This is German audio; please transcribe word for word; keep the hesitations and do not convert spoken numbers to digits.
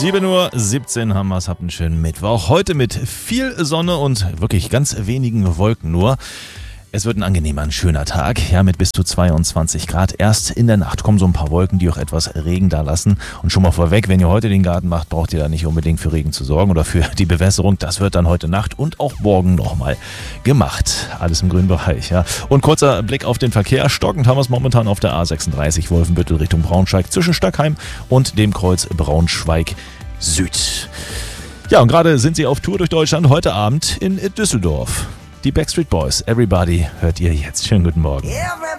sieben Uhr siebzehn haben wir es, habt einen schönen Mittwoch. Heute mit viel Sonne und wirklich ganz wenigen Wolken nur. Es wird ein angenehmer, ein schöner Tag, ja, mit bis zu zweiundzwanzig Grad. Erst in der Nacht kommen so ein paar Wolken, die auch etwas Regen da lassen. Und schon mal vorweg, wenn ihr heute den Garten macht, braucht ihr da nicht unbedingt für Regen zu sorgen oder für die Bewässerung. Das wird dann heute Nacht und auch morgen nochmal gemacht. Alles im grünen Bereich, ja. Und kurzer Blick auf den Verkehr. Stockend haben wir es momentan auf der A sechsunddreißig Wolfenbüttel Richtung Braunschweig zwischen Stackheim und dem Kreuz Braunschweig Süd. Ja, und gerade sind sie auf Tour durch Deutschland, heute Abend in Düsseldorf. Die Backstreet Boys, Everybody, hört ihr jetzt. Schönen guten Morgen. Everybody.